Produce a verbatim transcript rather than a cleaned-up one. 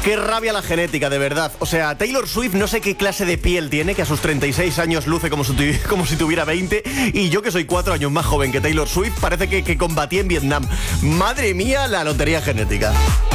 Qué rabia la genética, de verdad. O sea, Taylor Swift no sé qué clase de piel tiene, que a sus treinta y seis años luce como si, tu- como si tuviera veinte, y yo, que soy cuatro años más joven que Taylor Swift, parece que, que combatí en Vietnam. Madre mía, la lotería genética.